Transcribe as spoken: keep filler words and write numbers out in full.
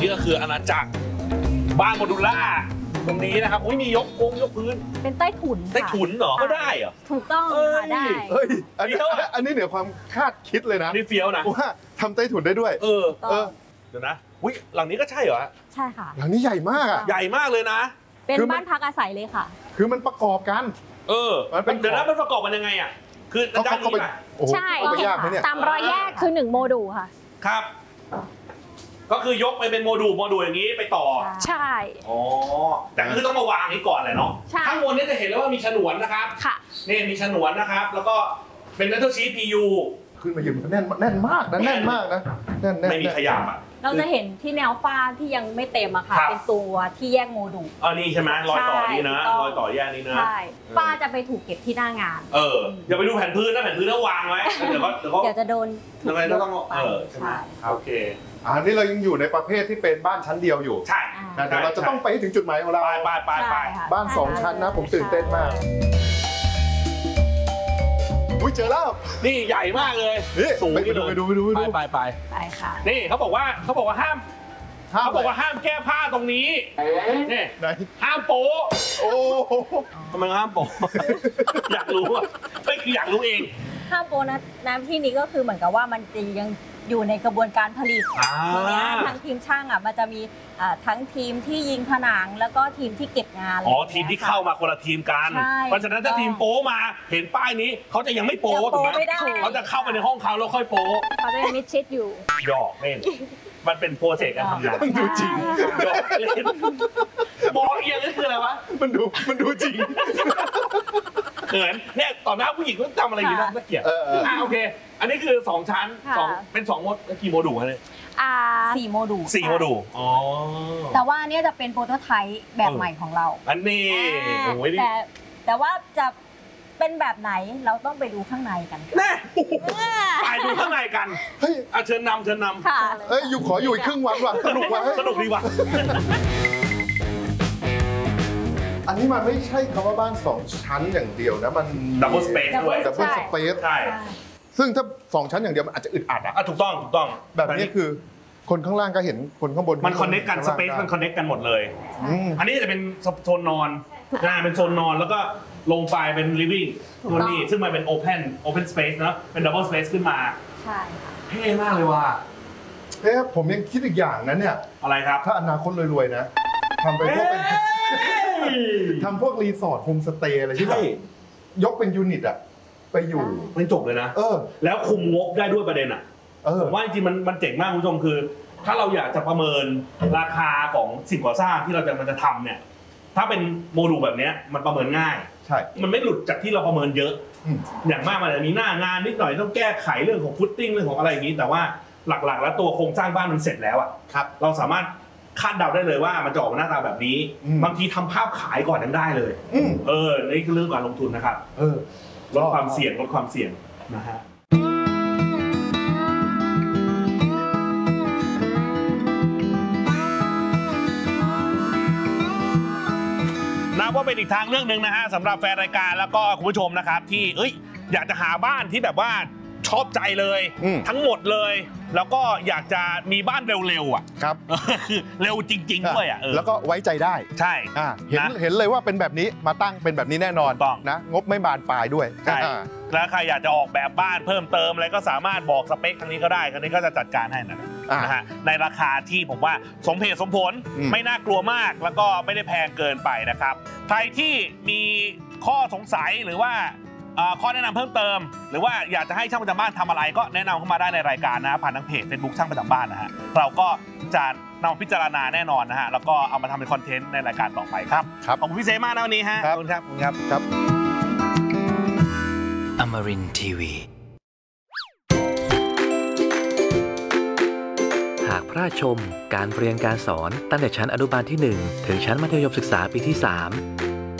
ก็คืออาณาจักรบ้านโมดูล่าตรงนี้นะครับอุ้ยมียกโค้งยกพื้นเป็นใต้ถุนใต้ถุนเหรอก็ได้เหรอถูกต้องค่ะได้เฮ้ยอันนี้อันนี้เหนือความคาดคิดเลยนะนี่เฟี้ยวนะว่าทำใต้ถุนได้ด้วยเออเออเดี๋ยวนะอุ้ยหลังนี้ก็ใช่เหรอใช่ค่ะหลังนี้ใหญ่มากอ่ะใหญ่มากเลยนะเป็นบ้านพักอาศัยเลยค่ะคือมันประกอบกันเออเดี๋ยวนะมันประกอบกันยังไงอ่ะคือด้านนี้ป่ะใช่ตามรอยแยกคือหนึ่งโมดูลค่ะครับก็คือยกไปเป็นโมดูลโมดูลอย่างนี้ไปต่อใช่อ๋อแต่คือต้องมาวางนี้ก่อนแหละเนาะข้างบนนี้จะเห็นแล้วว่ามีฉนวนนะครับค่ะนี่มีฉนวนนะครับแล้วก็เป็นเมทัลชีท พี ยูขึ้นมายืนแน่นแน่นมากนะแน่นมากนะแน่นไม่มีขยับอ่ะเราจะเห็นที่แนวฟ้าที่ยังไม่เต็มอะค่ะเป็นตัวที่แยกโมดูลอ๋อนี่ใช่ไหมรอยต่อนี้นะรอยต่อแยกนี้นะใช่ฟ้าจะไปถูกเก็บที่หน้างานเอออย่าไปดูแผ่นพื้นนะแผ่นพื้นต้องวางไว้เดี๋ยวก็เดี๋ยวก็เดี๋ยวจะโดนยังไงก็ต้องเออใช่ไหมโอเคอันนี้เรายังอยู่ในประเภทที่เป็นบ้านชั้นเดียวอยู่ใช่แต่เราจะต้องไปถึงจุดหมายของเราไปไปไปไปบ้านสองชั้นนะผมตื่นเต้นมากอุ้ยเจอแล้วนี่ใหญ่มากเลยสูงไปดูไปดูไปดูไปดูไปไปไปค่ะนี่เขาบอกว่าเขาบอกว่าห้ามเขาบอกว่าห้ามแก้ผ้าตรงนี้นี่ห้ามโป๊โอ้ทำไมห้ามโป๊อยากรู้อ่ะไม่คืออยากรู้เองห้ามโป๊นะน้ำที่นี้ก็คือเหมือนกับว่ามันจะยังอยู่ในกระบวนการผลิตทีนี้ทางทีมช่างอ่ะมันจะมีทั้งทีมที่ยิงผนังแล้วก็ทีมที่เก็บงานอ๋อทีมที่เข้ามาคนละทีมกันเพราะฉะนั้นถ้าทีมโป๊มาเห็นป้ายนี้เขาจะยังไม่โป๊ถูกไหมเขาจะเข้าไปในห้องเขาแล้วค่อยโป๊เขาจะยังมิดชิดอยู่หยอกเล่นมันเป็นโปรเซสการทำงานมันดูจริงหยอกเล่นมองเอียงนี่คืออะไรวะมันดูมันดูจริงเขินเนี่ยต่อหน้าผู้หญิงก็ทำอะไรอย่างนี้น่าเกลียดอ่าโอเคอันนี้คือสองชั้นสองเป็นสองโมดกี่โมดูลเลยอ่าสี่โมดูลสี่โมดูลอ๋อแต่ว่าเนี่ยจะเป็นโปรโตไทป์แบบใหม่ของเราอันนี้โอ้ยแต่แต่ว่าจะเป็นแบบไหนเราต้องไปดูข้างในกันแน่ไปดูข้างในกันเฮ้ยเชิญนำเชิญนำค่ะเฮ้ยอยู่ขออยู่อีกครึ่งวันว่ะสนุกว่ะสนุกดีว่ะอันนี้มันไม่ใช่คำว่าบ้านสองชั้นอย่างเดียวนะมันดับเบิลสเปซด้วยดับเบิลสเปซใช่ซึ่งถ้าสองชั้นอย่างเดียวมันอาจจะอึดอัดอ่ะถูกต้องถูกต้องแบบนี้คือคนข้างล่างก็เห็นคนข้างบนมันคอนเนคกันสเปซมันคอนเนคกันหมดเลยอันนี้จะเป็นโซนนอนนะเป็นโซนนอนแล้วก็ลงไปเป็นลิฟวิ่งตัวนี้ซึ่งมันเป็นโอเพนโอเพนสเปซนะเป็นดับเบิลสเปซขึ้นมาใช่เท่มากเลยว่ะเฮ้ยผมยังคิดอีกอย่างนั้นเนี่ยอะไรครับถ้าอนาคตรวยๆนะทำไปพวกเป็นทำพวกรีสอร์ทโฮมสเตย์อะไรที่แบบยกเป็นยูนิตอะไปอยู่มันจบเลยนะเออแล้วคุมงบได้ด้วยประเด็นอะผมว่าจริงๆมันมันเจ๋งมากคุณผู้ชมคือถ้าเราอยากจะประเมินราคาของสิ่งก่อสร้างที่เราจะมันจะทำเนี่ยถ้าเป็นโมดูลแบบนี้มันประเมินง่ายใช่มันไม่หลุดจากที่เราประเมินเยอะอย่างมากมันจะมีหน้างานนิดหน่อยต้องแก้ไขเรื่องของฟุตติ้งเรื่องของอะไรอย่างนี้แต่ว่าหลักๆแล้วตัวโครงสร้างบ้านมันเสร็จแล้วอะครับเราสามารถคาดเดาได้เลยว่ามันจะออกมาหน้าตาแบบนี้บางทีทำภาพขายก่อนยังได้เลยเออนี่คือเรื่องการลงทุนนะครับเออลดความเสี่ยงลดความเสี่ยงนะฮะนับว่าเป็นอีกทางเรื่องหนึ่งนะฮะสำหรับแฟนรายการแล้วก็คุณผู้ชมนะครับที่เอ้ยอยากจะหาบ้านที่แบบว่าชอบใจเลยทั้งหมดเลยแล้วก็อยากจะมีบ้านเร็วๆอ่ะครับคือเร็วจริงๆด้วยอ่ะแล้วก็ไว้ใจได้ใช่เห็นเห็นเลยว่าเป็นแบบนี้มาตั้งเป็นแบบนี้แน่นอนต้องนะงบไม่บานปลายด้วยใช่แล้วใครอยากจะออกแบบบ้านเพิ่มเติมอะไรก็สามารถบอกสเปคทางนี้ก็ได้ทางนี้ก็จะจัดการให้นะฮะในราคาที่ผมว่าสมเหตุสมผลไม่น่ากลัวมากแล้วก็ไม่ได้แพงเกินไปนะครับใครที่มีข้อสงสัยหรือว่าข้อแนะนำเพิ่มเติมหรือว่าอยากจะให้ช่างประจำบ้านทำอะไรก็แนะนำเข้ามาได้ในรายการนะผ่านทางเพจ Facebook ช่างประจำบ้านนะฮะเราก็จะนำพิจารณาแน่นอนนะฮะแล้วก็เอามาทำเป็นคอนเทนต์ในรายการต่อไปครับครับขอบคุณพี่เซมากนะวันนี้ฮะขอบคุณครับขอบคุณครับครับ Amarin ที วี หากพลาดชมการเรียนการสอนตั้งแต่ชั้นอนุบาลที่หนึ่งถึงชั้นมัธยมศึกษาปีที่สาม